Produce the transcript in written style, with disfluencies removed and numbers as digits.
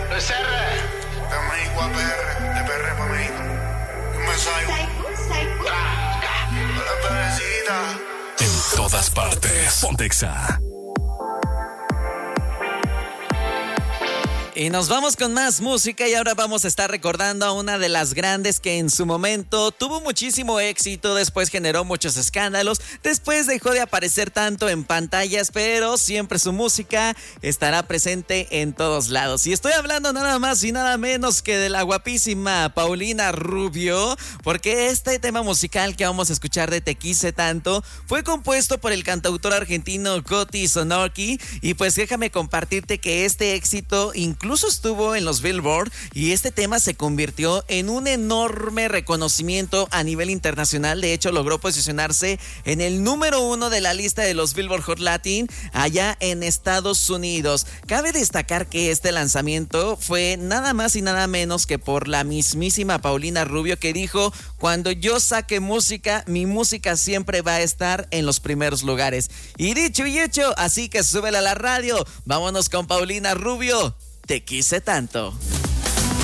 Luis R. De México a PR, de PR para México. Un mensaje. Hola, bebecita. En todas partes. Pontexa. Y nos vamos con más música y ahora vamos a estar recordando a una de las grandes que en su momento tuvo muchísimo éxito, después generó muchos escándalos, después dejó de aparecer tanto en pantallas, pero siempre su música estará presente en todos lados. Y estoy hablando nada más y nada menos que de la guapísima Paulina Rubio, porque este tema musical que vamos a escuchar de Te Quise Tanto fue compuesto por el cantautor argentino Coti Sonorki y pues déjame compartirte que este éxito incluso estuvo en los Billboard y este tema se convirtió en un enorme reconocimiento a nivel internacional. De hecho, logró posicionarse en el número 1 de la lista de los Billboard Hot Latin allá en Estados Unidos. Cabe destacar que este lanzamiento fue nada más y nada menos que por la mismísima Paulina Rubio, que dijo: cuando yo saque música, mi música siempre va a estar en los primeros lugares. Y dicho y hecho, así que súbela a la radio. Vámonos con Paulina Rubio. Te quise tanto.